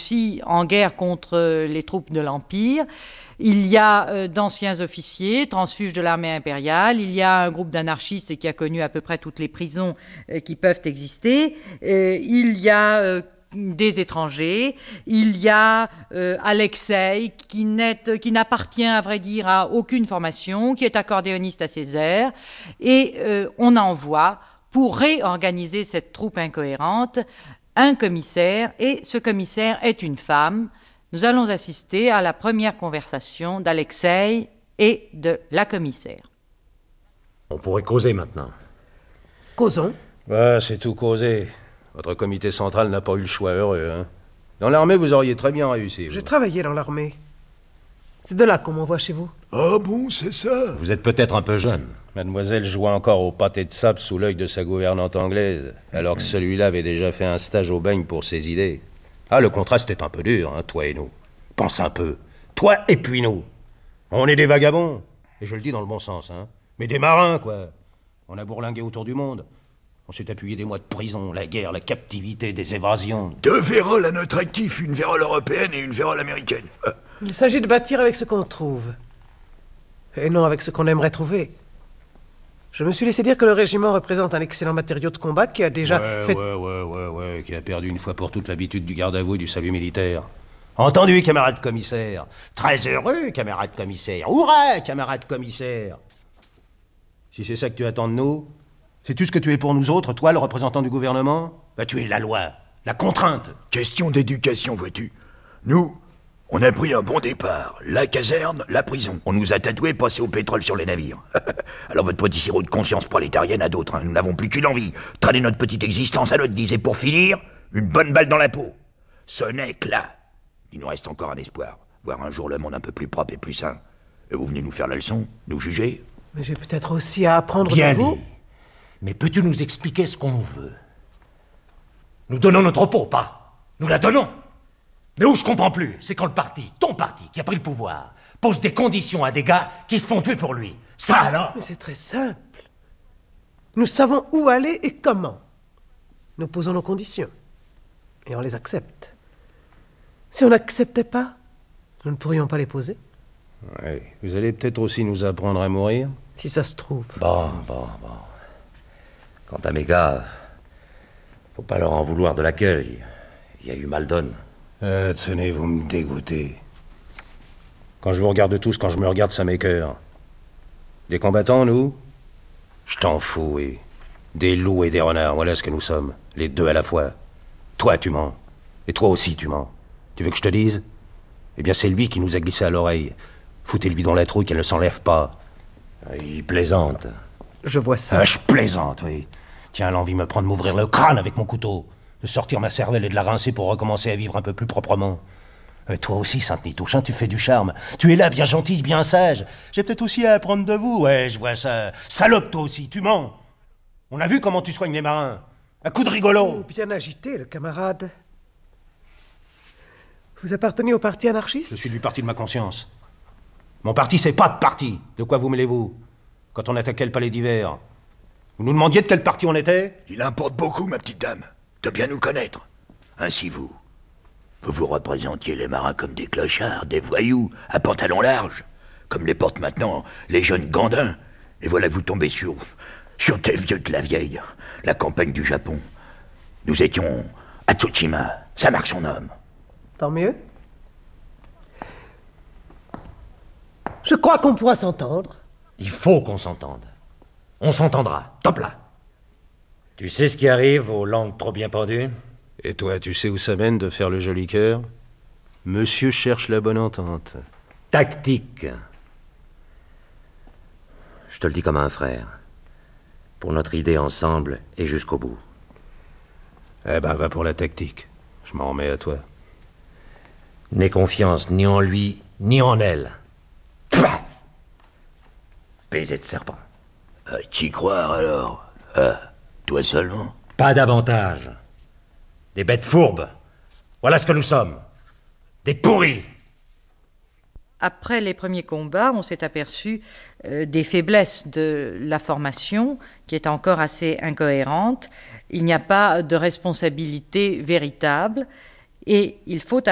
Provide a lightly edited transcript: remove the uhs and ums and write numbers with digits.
Russie en guerre contre les troupes de l'Empire. Il y a d'anciens officiers, transfuges de l'armée impériale. Il y a un groupe d'anarchistes qui a connu à peu près toutes les prisons qui peuvent exister. Il y a des étrangers. Il y a Alexei qui n'appartient à vrai dire à aucune formation, qui est accordéoniste à ses airs. Et on envoie, pour réorganiser cette troupe incohérente, un commissaire. Et ce commissaire est une femme. Nous allons assister à la première conversation d'Alexei et de la commissaire. On pourrait causer maintenant. Causons. Ouais, c'est tout causé. Votre comité central n'a pas eu le choix, heureux, hein. Dans l'armée, vous auriez très bien réussi. J'ai travaillé dans l'armée. C'est de là qu'on m'envoie chez vous. Ah bon, c'est ça? Vous êtes peut-être un peu jeune. Mademoiselle jouait encore au pâté de sable sous l'œil de sa gouvernante anglaise, alors que celui-là avait déjà fait un stage au bagne pour ses idées. Ah, le contraste est un peu dur, hein, toi et nous. Pense un peu. Toi et puis nous. On est des vagabonds. Et je le dis dans le bon sens, hein. Mais des marins, quoi. On a bourlingué autour du monde. On s'est appuyé des mois de prison, la guerre, la captivité, des évasions. 2 véroles à notre actif, une vérole européenne et une vérole américaine. Il s'agit de bâtir avec ce qu'on trouve. Et non avec ce qu'on aimerait trouver. Je me suis laissé dire que le régiment représente un excellent matériau de combat qui a déjà fait... Ouais, qui a perdu une fois pour toutes l'habitude du garde à vous et du salut militaire. Entendu, camarade commissaire. Très heureux, camarade commissaire. Hurrah, camarade commissaire. Si c'est ça que tu attends de nous, sais-tu ce que tu es pour nous autres, toi, le représentant du gouvernement? Bah, tu es la loi, la contrainte. Question d'éducation, vois-tu. Nous, on a pris un bon départ. La caserne, la prison. On nous a tatoué passer au pétrole sur les navires. Alors votre petit sirop de conscience prolétarienne à d'autres, hein. Nous n'avons plus qu'une envie. Traîner notre petite existence à notre guise. Et pour finir, une bonne balle dans la peau. Ce n'est que là. Il nous reste encore un espoir. Voir un jour le monde un peu plus propre et plus sain. Et vous venez nous faire la leçon? Nous juger? Mais j'ai peut-être aussi à apprendre Bien de vous. dit. Mais peux-tu nous expliquer ce qu'on nous veut? Nous donnons notre peau, pas. Nous la donnons. Mais où je comprends plus, c'est quand le parti, ton parti, qui a pris le pouvoir, pose des conditions à des gars qui se font tuer pour lui. Ça alors? Mais c'est très simple. Nous savons où aller et comment. Nous posons nos conditions. Et on les accepte. Si on n'acceptait pas, nous ne pourrions pas les poser. Ouais, vous allez peut-être aussi nous apprendre à mourir? Si ça se trouve. Bon. Quant à mes gars, faut pas leur en vouloir de l'accueil. Il y a eu mal donne. Tenez, vous me dégoûtez. Quand je vous regarde tous, quand je me regarde, ça m'écoeure. Des combattants, nous? Je t'en fous, oui. Des loups et des renards, voilà ce que nous sommes. Les deux à la fois. Toi, tu mens. Et toi aussi, tu mens. Tu veux que je te dise? Eh bien, c'est lui qui nous a glissé à l'oreille. Foutez-lui dans la trouille qu'elle ne s'enlève pas. Il plaisante. Je vois ça. Ah, je plaisante, oui. Tiens, l'envie me prend de m'ouvrir le crâne avec mon couteau. De sortir ma cervelle et de la rincer pour recommencer à vivre un peu plus proprement. Toi aussi, Sainte-Nitouche, hein, tu fais du charme. Tu es là, bien gentille, bien sage. J'ai peut-être aussi à apprendre de vous. Ouais, je vois ça. Salope, toi aussi, tu mens. On a vu comment tu soignes les marins. À coup de rigolo. Oh, bien agité, le camarade. Vous appartenez au parti anarchiste? Je suis du parti de ma conscience. Mon parti, c'est pas de parti. De quoi vous mêlez-vous? Quand on attaquait le palais d'hiver, vous nous demandiez de quel parti on était? Il importe beaucoup, ma petite dame, de bien nous connaître. Ainsi vous représentiez les marins comme des clochards, des voyous, à pantalon large, comme les portent maintenant les jeunes gandins. Et voilà que vous tombez sur des vieux de la vieille, la campagne du Japon. Nous étions à Tsushima, ça marque son homme. Tant mieux. Je crois qu'on pourra s'entendre. Il faut qu'on s'entende. On s'entendra. Top là. Tu sais ce qui arrive aux langues trop bien pendues? Et toi, tu sais où ça mène de faire le joli cœur? Monsieur cherche la bonne entente. Tactique. Je te le dis comme un frère. Pour notre idée ensemble et jusqu'au bout. Eh ben, va pour la tactique. Je m'en remets à toi. N'aie confiance ni en lui, ni en elle. Pah! Baiser de serpent. T'y croire alors? Toi seulement? Pas davantage. Des bêtes fourbes. Voilà ce que nous sommes. Des pourris. Après les premiers combats, on s'est aperçu des faiblesses de la formation, qui est encore assez incohérente. Il n'y a pas de responsabilité véritable et il faut